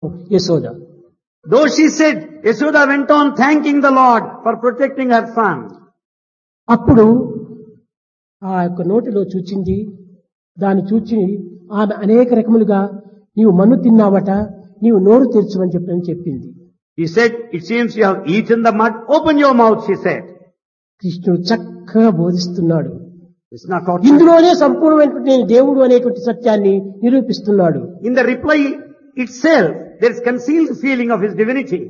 Yashoda. Though she said, Yashoda went on thanking the Lord for protecting her son. అప్పుడు ఆ యొక్క నోటిలో చూచింది. దాన్ని చూచి ఆమె అనేక రకములుగా నీవు మన్ను తిన్నావట, నీవు నోరు తెరచమని చెప్పింది. He said, it seems you have eaten the mud, open your mouth, she said. కృష్ణుడు చక్కగా బోధిస్తున్నాడు. It's not taught. ఇందులోనే సంపూర్ణమైనటువంటి నేను దేవుడు అనేటువంటి సత్యాన్ని నిరూపిస్తున్నాడు. In the reply itself, there is concealed feeling of his divinity.